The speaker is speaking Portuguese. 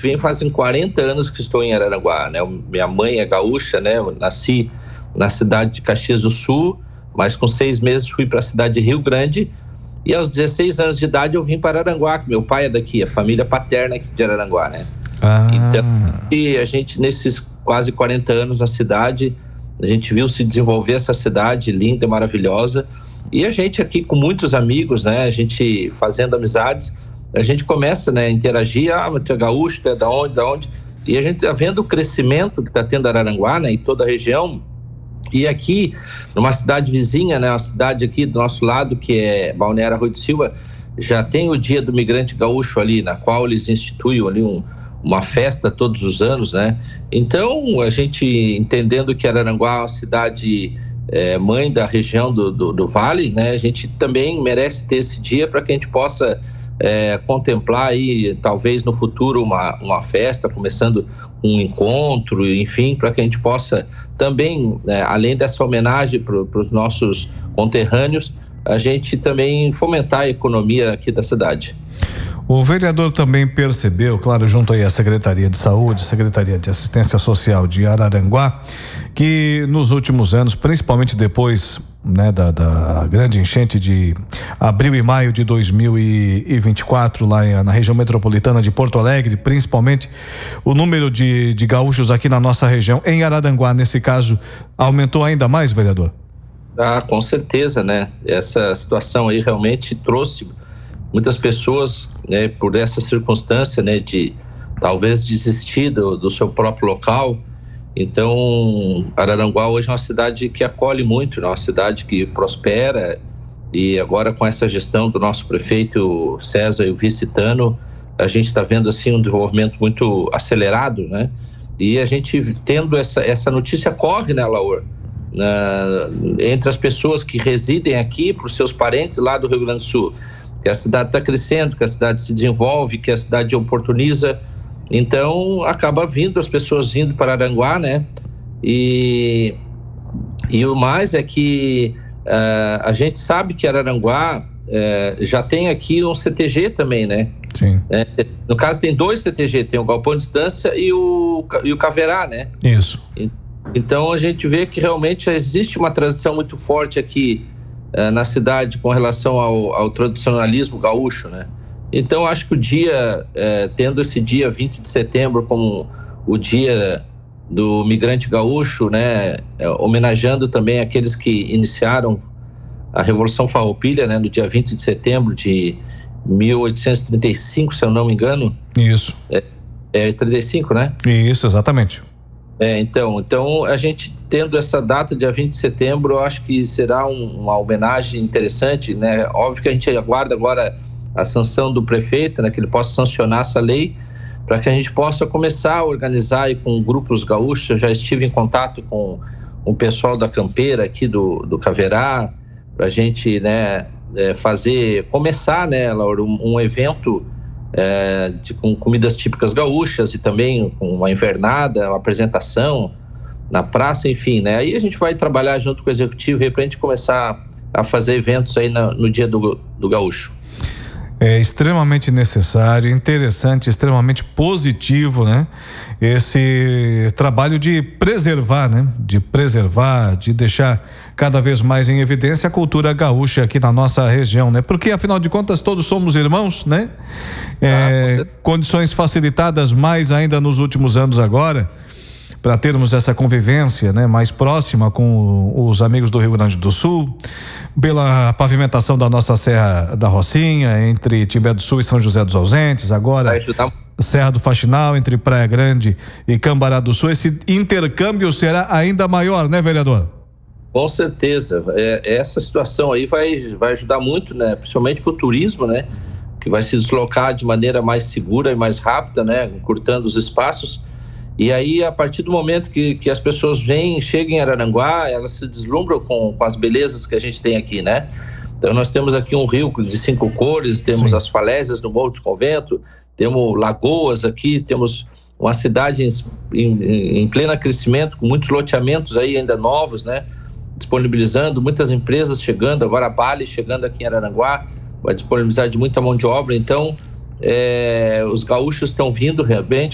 vem fazem 40 anos que estou em Araranguá, né? Minha mãe é gaúcha, né? Eu nasci na cidade de Caxias do Sul, mas com 6 meses fui para a cidade de Rio Grande, e aos 16 anos de idade eu vim para Araranguá, que meu pai é daqui, a família paterna aqui de Araranguá, né? Então, e a gente, nesses quase 40 anos na cidade, a gente viu se desenvolver essa cidade linda, maravilhosa, e a gente aqui com muitos amigos, né? A gente fazendo amizades, a gente começa, né, a interagir, mas tu é gaúcho, tu é da onde? E a gente tá vendo o crescimento que está tendo Araranguá, né, em toda a região. E aqui, numa cidade vizinha, né, uma cidade aqui do nosso lado, que é Balneário Arroio de Silva, já tem o Dia do Migrante Gaúcho ali, na qual eles instituem ali uma festa todos os anos, né? Então, a gente entendendo que Araranguá é uma cidade mãe da região do Vale, né? A gente também merece ter esse dia para que a gente possa contemplar aí, talvez no futuro, uma festa, começando um encontro, enfim, para que a gente possa também, além dessa homenagem para os nossos conterrâneos, a gente também fomentar a economia aqui da cidade. O vereador também percebeu, claro, junto aí à Secretaria de Saúde, Secretaria de Assistência Social de Araranguá, que nos últimos anos, principalmente depois, né, da grande enchente de abril e maio de 2024 lá na região metropolitana de Porto Alegre, principalmente o número de gaúchos aqui na nossa região, em Araranguá, nesse caso, aumentou ainda mais, vereador? Com certeza, né? Essa situação aí realmente trouxe muitas pessoas, né, por essa circunstância, né, de talvez desistir do seu próprio local. Então, Araranguá hoje é uma cidade que acolhe muito, é uma cidade que prospera, e agora com essa gestão do nosso prefeito César e o vice Tano, a gente está vendo assim um desenvolvimento muito acelerado, né? E a gente tendo essa notícia corre, né, Laura? Entre as pessoas que residem aqui, para os seus parentes lá do Rio Grande do Sul, que a cidade está crescendo, que a cidade se desenvolve, que a cidade oportuniza. Então, acaba vindo, as pessoas vindo para Araranguá, né? E o mais é que a gente sabe que Araranguá já tem aqui um CTG também, né? Sim. No caso, tem 2 CTG, tem o Galpão de Distância e o Caverá, né? Isso. Então, a gente vê que realmente já existe uma transição muito forte aqui na cidade com relação ao tradicionalismo gaúcho, né? Então, acho que o dia, tendo esse dia 20 de setembro como o dia do migrante gaúcho, né? Homenageando também aqueles que iniciaram a Revolução Farroupilha, né? No dia 20 de setembro de 1835, se eu não me engano. Isso. 35, né? Isso, exatamente. Então a gente tendo essa data, dia 20 de setembro, eu acho que será uma homenagem interessante, né? Óbvio que a gente aguarda agora a sanção do prefeito, né? Que ele possa sancionar essa lei, para que a gente possa começar a organizar aí com grupos gaúchos. Eu já estive em contato com o pessoal da campeira aqui do Caverá, para a gente, né, começar, né, Laura, um evento com comidas típicas gaúchas e também com uma invernada, uma apresentação na praça, enfim, né? Aí a gente vai trabalhar junto com o executivo para a gente começar a fazer eventos aí no dia do gaúcho. É extremamente necessário, interessante, extremamente positivo, né? Esse trabalho de preservar, né? De deixar cada vez mais em evidência a cultura gaúcha aqui na nossa região, né? Porque afinal de contas todos somos irmãos, né? Condições facilitadas mais ainda nos últimos anos agora, para termos essa convivência, né, mais próxima com os amigos do Rio Grande do Sul, pela pavimentação da nossa Serra da Rocinha, entre Timbé do Sul e São José dos Ausentes, agora Serra do Faxinal, entre Praia Grande e Cambará do Sul. Esse intercâmbio será ainda maior, né, vereador? Com certeza, essa situação aí vai ajudar muito, né, principalmente para o turismo, né, que vai se deslocar de maneira mais segura e mais rápida, né, encurtando os espaços. E aí, a partir do momento que as pessoas chegam em Araranguá, elas se deslumbram com as belezas que a gente tem aqui, né? Então, nós temos aqui um rio de 5 cores, temos Sim. as falésias do Morro do Convento, temos lagoas aqui, temos uma cidade em pleno crescimento, com muitos loteamentos aí ainda novos, né? Disponibilizando, muitas empresas chegando, agora a Bali chegando aqui em Araranguá, vai disponibilizar de muita mão de obra. Então, os gaúchos estão vindo realmente